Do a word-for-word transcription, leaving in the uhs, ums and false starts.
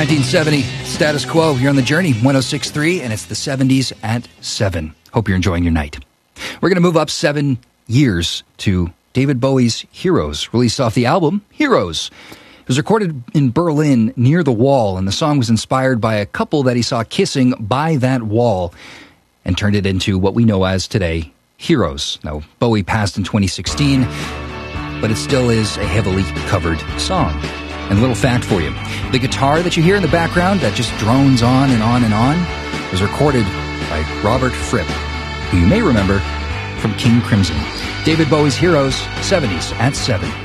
nineteen seventy, Status Quo. You're on The Journey, one oh six point three, and it's the seventies at seven. Hope you're enjoying your night. We're going to move up seven years to David Bowie's Heroes, released off the album Heroes. It was recorded in Berlin near the wall, and the song was inspired by a couple that he saw kissing by that wall and turned it into what we know as today, Heroes. Now, Bowie passed in twenty sixteen, but it still is a heavily covered song. And a little fact for you, the guitar that you hear in the background that just drones on and on and on was recorded by Robert Fripp, who you may remember from King Crimson. David Bowie's Heroes, seventies at seven.